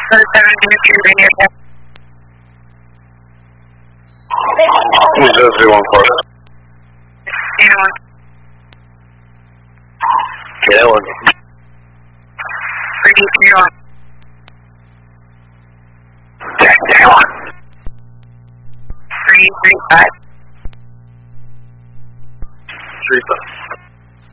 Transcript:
Zero 314. Okay, that one. 331. That one. 335. 35.